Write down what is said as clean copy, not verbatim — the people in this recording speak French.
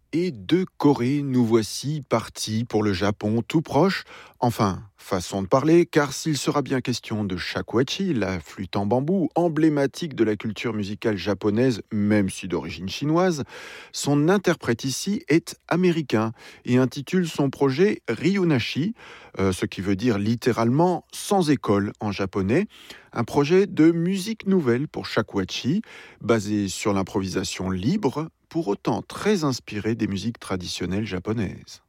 Et de Corée, nous voici partis pour le Japon tout proche. Enfin, façon de parler, car s'il sera bien question de shakuhachi, la flûte en bambou, emblématique de la culture musicale japonaise, même si d'origine chinoise, son interprète ici est américain et intitule son projet Ryunashi, ce qui veut dire littéralement sans école en japonais. Un projet de musique nouvelle pour shakuhachi, basé sur l'improvisation libre, pour autant très inspiré des musiques traditionnelles japonaises.